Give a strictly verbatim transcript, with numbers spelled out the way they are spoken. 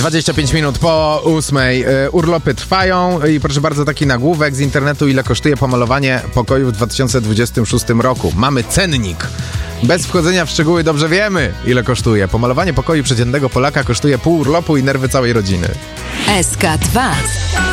dwadzieścia pięć minut po ósmej. Urlopy trwają i proszę bardzo, taki nagłówek z internetu, ile kosztuje pomalowanie pokoju w dwa tysiące dwudziestym szóstym roku. Mamy cennik. Bez wchodzenia w szczegóły dobrze wiemy, ile kosztuje. Pomalowanie pokoju przeciętnego Polaka kosztuje pół urlopu i nerwy całej rodziny. S K dwa.